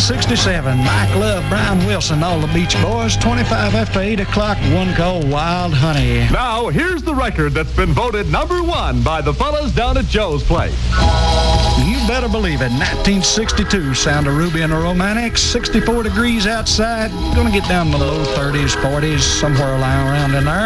1967, Mike Love, Brian Wilson, all the Beach Boys, 25 after 8 o'clock, one called Wild Honey. Now, here's the record that's been voted #1 by the fellas down at Joe's Place. You better believe it. 1962, Sound of Ruby and the Romantics. 64 degrees outside. Gonna get down to the low 30s, 40s, somewhere around in there.